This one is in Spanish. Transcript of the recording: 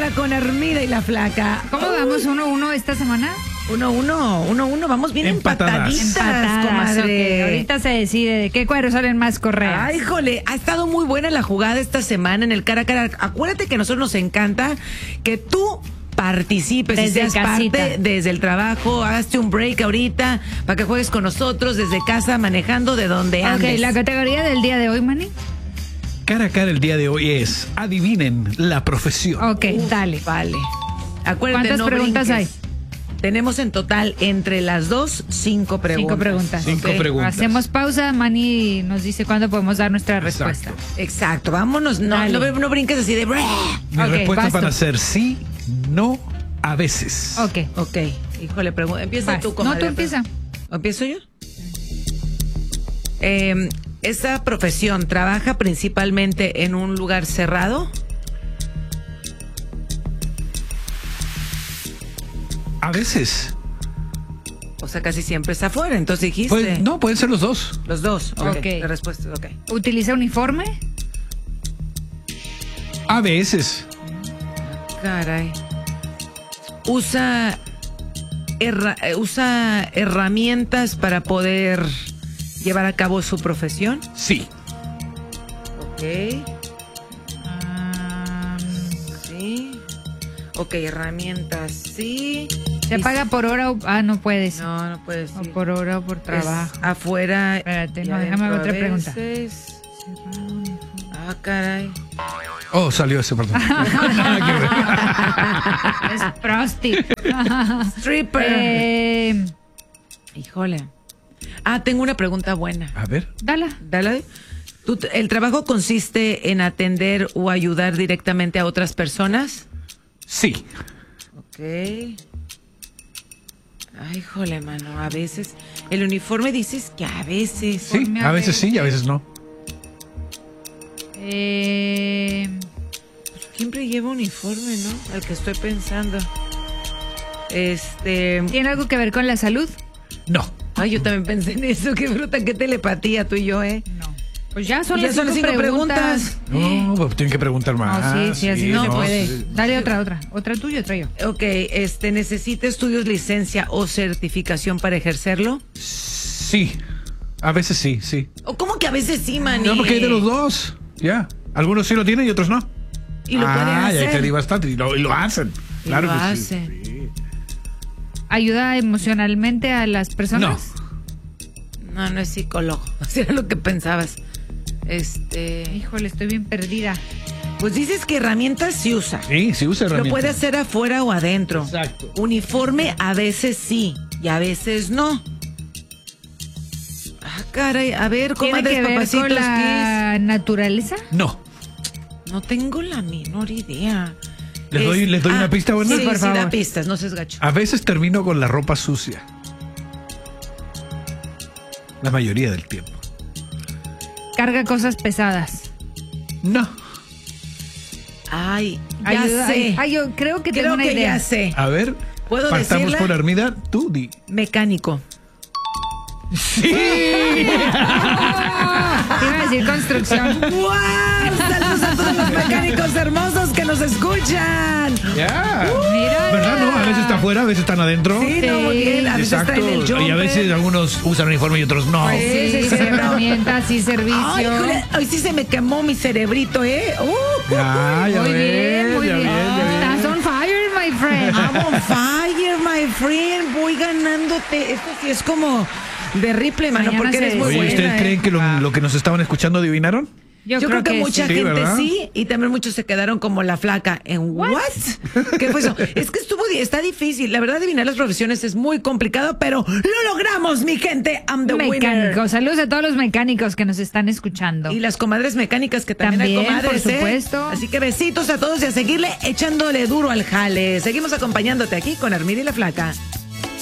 día con Armida y la Flaca. ¿Cómo vamos 1-1 esta semana? 1-1, vamos bien empataditas, comadre. Okay. Ahorita se decide de qué cuadros salen más correas. Ay, híjole, ha estado muy buena la jugada esta semana en el cara a cara. Acuérdate que a nosotros nos encanta que tú participes desde y seas casita. parte desde el trabajo, hazte un break ahorita para que juegues con nosotros desde casa, manejando de donde andes. Ok, la categoría del día de hoy, Manny. Cara a cara el día de hoy es, adivinen la profesión. Ok, dale. Vale. Acuérdate, ¿Cuántas no preguntas brinques. hay? Tenemos en total entre las dos 5 preguntas. 5 preguntas. Cinco Ok. preguntas. Hacemos pausa, Manny nos dice cuándo podemos dar nuestra respuesta. Exacto, vámonos. No, Dale. no brinques así de... Mis Ok, respuestas vas van a tú. ser sí, no, a veces. Ok. Ok, híjole, empieza Vas. tú, comadre. No, tú empieza. ¿Empiezo yo? ¿Esta profesión trabaja principalmente en un lugar cerrado? A veces. O sea, casi siempre está afuera, entonces dijiste. No, pueden ser los dos. Los dos. Ok. La respuesta, ok. ¿Utiliza uniforme? A veces. Caray. ¿Usa herramientas para poder llevar a cabo su profesión? Sí. Ok. Sí. Ok, herramientas, sí. ¿Se paga por hora o...? Ah, no puedes. No, no puedes. O por hora o por trabajo. Es afuera. Espérate, y no, déjame adentro otra a pregunta. veces. Ah, caray. Oh, salió ese, perdón. Es prosti. Stripper. Híjole. Ah, tengo una pregunta buena. A ver. Dala. Dale. ¿El trabajo consiste en atender o ayudar directamente a otras personas? Sí. Ok. Ay, híjole, mano, a veces. El uniforme dices que a veces. Sí, a veces sí y a veces no. Siempre lleva uniforme, ¿no? Al que estoy pensando. ¿Tiene algo que ver con la salud? No. Ay, yo también pensé en eso. Qué bruta, qué telepatía tú y yo, ¿eh? No. Pues ya son Ya las son las 5 5 preguntas. No, pues tienen que preguntar No, más. sí, así no se puede. sí. Dale otra. Otra tuya, otra yo. Ok, ¿necesita estudios, licencia o certificación para ejercerlo? Sí. A veces sí, sí. ¿O cómo que a veces sí, maní? No, porque hay de los dos. Ya. Algunos sí lo tienen y otros no. Y lo pueden y hay que hacer. ir bastante. Y lo hacen. Y Claro lo que hacen. sí. ¿Ayuda emocionalmente a las personas? No, no es psicólogo. Así era lo que pensabas. Híjole, estoy bien perdida. Pues dices que herramientas sí usa. Sí, sí usa herramientas. Lo puede hacer afuera o adentro. Exacto. Uniforme a veces sí y a veces no. Ah, caray. A ver, ¿Tiene comadres, que ver papacitos, con la naturaleza? No. no tengo la menor idea. ¿Les doy una pista buena? Sí, por sí, favor. da pistas, no seas gacho. A veces termino con la ropa sucia. La mayoría del tiempo. Carga cosas pesadas. No. Ay, ya Ayuda- sé. Ay, yo creo que tengo Creo una que idea. ya sé. A ver. ¿Puedo partamos decirla? por Armida. Tú di. Mecánico. Sí. Te iba a decir construcción. ¡Wow! Saludos a todos los mecánicos hermosos que nos escuchan. Ya. Mira. ¿Verdad? No, a veces está afuera, a veces están adentro. Sí, no, muy bien. A veces Exacto. traen el Y a jumper. veces algunos usan uniforme y otros no. Pues sí, sí, herramientas y servicio. Ay, híjole, hoy sí se me quemó mi cerebrito, ¿eh? Ya Muy bien, muy ya bien. Estás on fire, my friend. I'm on fire, my friend. Voy ganándote. Esto sí es como de Ripley, mano, Mañana porque se eres muy Oye, buena. ¿ustedes creen que lo que nos estaban escuchando adivinaron? Yo creo que mucha sí. gente ¿Verdad? sí, y también muchos se quedaron como la Flaca. ¿En what? ¿Qué fue eso? Es que está difícil. La verdad, adivinar las profesiones es muy complicado, pero lo logramos, mi gente. I'm the winner. Mecánicos. Saludos a todos los mecánicos que nos están escuchando. Y las comadres mecánicas que también hay También, comadres, por supuesto. Así que besitos a todos y a seguirle echándole duro al jale. Seguimos acompañándote aquí con Armida y la Flaca.